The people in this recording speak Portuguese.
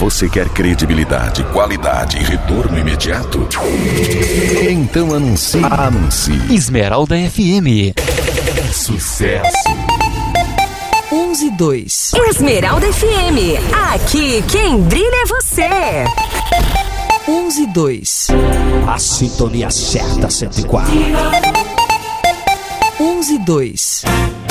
Você quer credibilidade, qualidade e retorno imediato? Então anuncie. Esmeralda FM. É sucesso. 11:02. Esmeralda FM. Aqui quem brilha é você. 11:02. A sintonia certa 104. 11:02.